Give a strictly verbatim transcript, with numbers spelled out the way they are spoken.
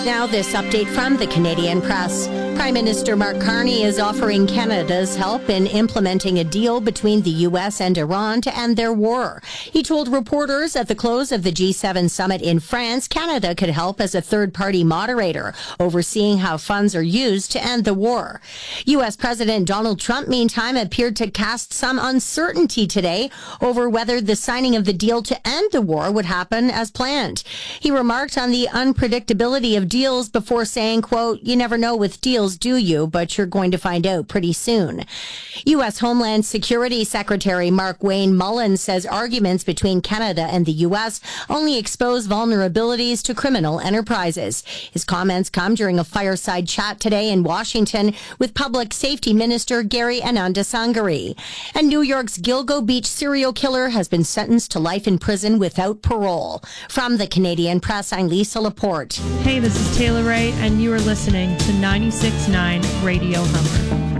Now this update from the Canadian Press. Prime Minister Mark Carney is offering Canada's help in implementing a deal between the U S and Iran to end their war. He told reporters at the close of the G seven summit in France, Canada could help as a third-party moderator, overseeing how funds are used to end the war. U S President Donald Trump, meantime, appeared to cast some uncertainty today over whether the signing of the deal to end the war would happen as planned. He remarked on the unpredictability of deals before saying, quote, "You never know with deals, do you? But you're going to find out pretty soon." U S Homeland Security Secretary Mark Wayne Mullin says arguments between Canada and the U S only expose vulnerabilities to criminal enterprises. His comments come during a fireside chat today in Washington with Public Safety Minister Gary Anandasangari. And New York's Gilgo Beach serial killer has been sentenced to life in prison without parole. From the Canadian Press, I'm Lisa Laporte. Hey, this is Taylor Ray, and you are listening to ninety-six point nine Radio Humber.